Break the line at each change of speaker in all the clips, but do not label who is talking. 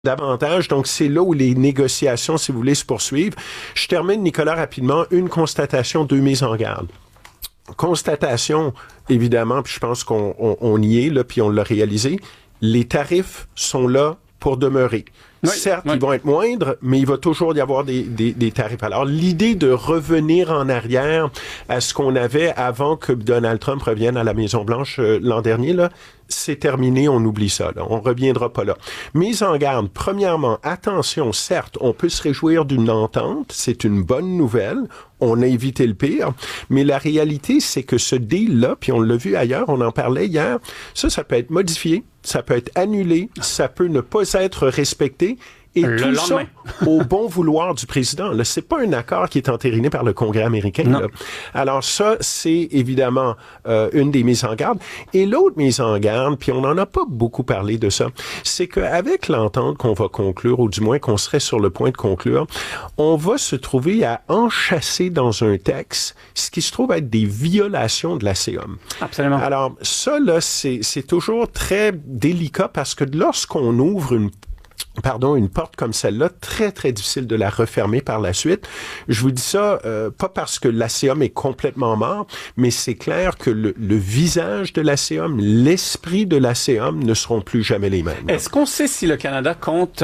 davantage. Donc, c'est là où les négociations, si vous voulez, se poursuivent. Je termine, Nicolas, rapidement. Une constatation, 2 mises en garde. Constatation, évidemment, puis je pense qu'on y est, là, puis on l'a réalisé. Les tarifs sont là pour demeurer. Oui, certes, ils vont être moindres, mais il va toujours y avoir des tarifs. Alors, l'idée de revenir en arrière à ce qu'on avait avant que Donald Trump revienne à la Maison-Blanche l'an dernier, là, c'est terminé, on oublie ça. Là. On reviendra pas là. Mise en garde, premièrement, attention, certes, on peut se réjouir d'une entente, c'est une bonne nouvelle, on a évité le pire, mais la réalité, c'est que ce deal-là, puis on l'a vu ailleurs, on en parlait hier, ça peut être modifié, ça peut être annulé, ça peut ne pas être respecté, et
le
tout
lendemain.
Ça au bon vouloir du président. Là, c'est pas un accord qui est entériné par le Congrès américain. Là. Alors ça, c'est évidemment une des mises en garde. Et l'autre mise en garde, puis on n'en a pas beaucoup parlé de ça, c'est qu'avec l'entente qu'on va conclure, ou du moins qu'on serait sur le point de conclure, on va se trouver à enchasser dans un texte ce qui se trouve être des violations de la COM.
Absolument.
Alors ça, là, c'est toujours très délicat parce que lorsqu'on ouvre une porte comme celle-là, très, très difficile de la refermer par la suite. Je vous dis ça, pas parce que l'ACOM est complètement mort, mais c'est clair que le visage de l'ACOM, l'esprit de l'ACOM ne seront plus jamais les mêmes.
Est-ce qu'on sait si le Canada compte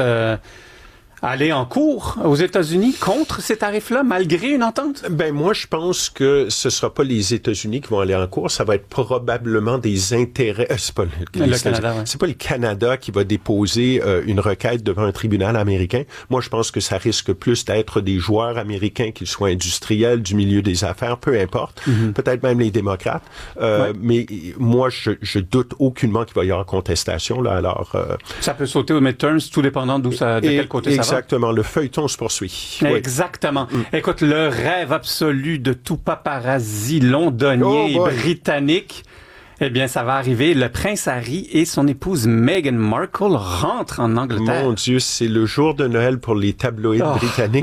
aller en cours aux États-Unis contre ces tarifs-là, malgré une entente?
Ben moi, je pense que ce sera pas les États-Unis qui vont aller en cours, ça va être probablement des intérêts. C'est pas
le Canada, ouais.
C'est pas le Canada qui va déposer une requête devant un tribunal américain. Moi, je pense que ça risque plus d'être des joueurs américains, qu'ils soient industriels, du milieu des affaires, peu importe. Peut-être même les démocrates. Mais moi, je doute aucunement qu'il va y avoir contestation là. Alors,
ça peut sauter aux midterms, tout dépendant de quel côté ça va.
Exactement, le feuilleton se poursuit.
Exactement. Écoute, le rêve absolu de tout paparazzi londonien et britannique, eh bien, ça va arriver. Le prince Harry et son épouse Meghan Markle rentrent en Angleterre.
Mon Dieu, c'est le jour de Noël pour les tabloïds britanniques.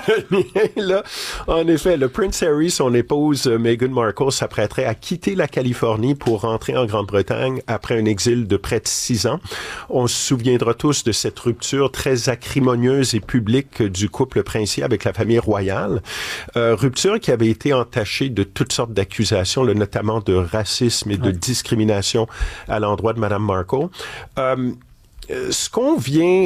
Là, en effet, le prince Harry, son épouse Meghan Markle s'apprêterait à quitter la Californie pour rentrer en Grande-Bretagne après un exil de près de 6 ans. On se souviendra tous de cette rupture très acrimonieuse et publique du couple princier avec la famille royale. Rupture qui avait été entachée de toutes sortes d'accusations, notamment de racisme et de discrimination à l'endroit de Mme Markle. Ce qu'on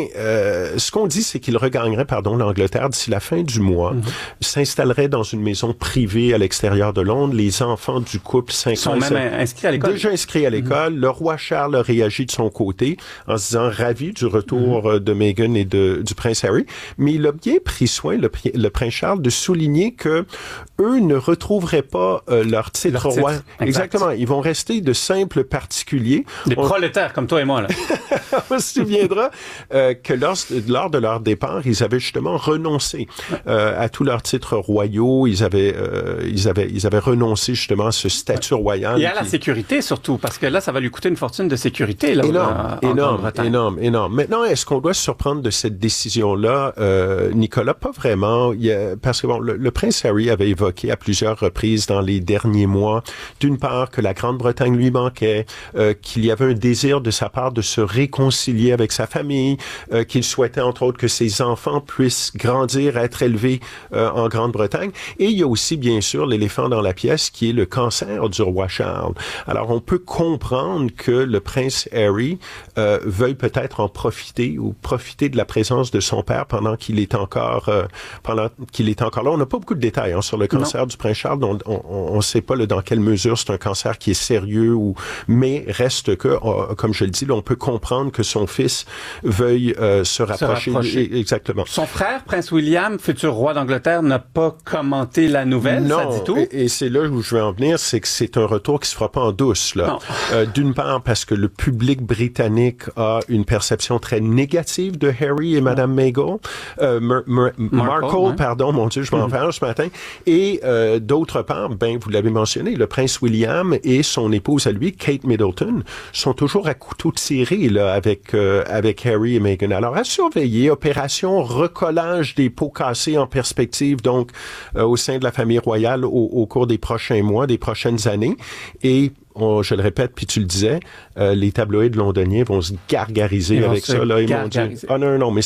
dit, c'est qu'il regagnerait, l'Angleterre d'ici la fin du mois, s'installerait dans une maison privée à l'extérieur de Londres. Les enfants du couple, 5 ans,
sont même inscrits à l'école.
Déjà inscrits à l'école. Le roi Charles a réagi de son côté en se disant ravi du retour de Meghan et du prince Harry. Mais il a bien pris soin, le prince Charles, de souligner que eux ne retrouveraient pas leur titre roi. Exactement. Ils vont rester de simples particuliers.
Des prolétaires comme toi et moi, là.
On se souviendra que lors de leur départ, ils avaient justement renoncé à tous leurs titres royaux. Ils avaient renoncé justement à ce statut royal.
Et à la sécurité surtout, parce que là, ça va lui coûter une fortune de sécurité. Là,
énorme. Maintenant, est-ce qu'on doit se surprendre de cette décision-là, Nicolas? Pas vraiment. Parce que le prince Harry avait évoqué à plusieurs reprises dans les derniers mois, d'une part, que la Grande-Bretagne lui manquait, qu'il y avait un désir de sa part de se réconcilier avec sa famille, qu'il souhaitait entre autres que ses enfants puissent grandir, être élevés en Grande-Bretagne. Et il y a aussi bien sûr l'éléphant dans la pièce qui est le cancer du roi Charles. Alors on peut comprendre que le prince Harry veuille peut-être en profiter ou profiter de la présence de son père pendant qu'il est encore là. On n'a pas beaucoup de détails sur le cancer du prince Charles. On ne sait pas dans quelle mesure c'est un cancer qui est sérieux mais reste que, comme je le dis, là, on peut comprendre que son fils veuille se rapprocher. Exactement.
Son frère, Prince William, futur roi d'Angleterre, n'a pas commenté la nouvelle,
non,
ça dit tout?
Et c'est là où je vais en venir, c'est que c'est un retour qui se fera pas en douce. Là. D'une part, parce que le public britannique a une perception très négative de Harry et Mme Markle, pardon, mon Dieu, je m'en parle ce matin. Et d'autre part, vous l'avez mentionné, le prince William et son épouse à lui, Kate Middleton, sont toujours à couteau tiré là avec avec Harry et Meghan. Alors, à surveiller, opération recollage des pots cassés en perspective, donc, au sein de la famille royale au cours des prochains mois, des prochaines années. Et je le répète, puis tu le disais, les tabloïds londoniens vont se gargariser avec ça. Là, ils vont dire, non, mais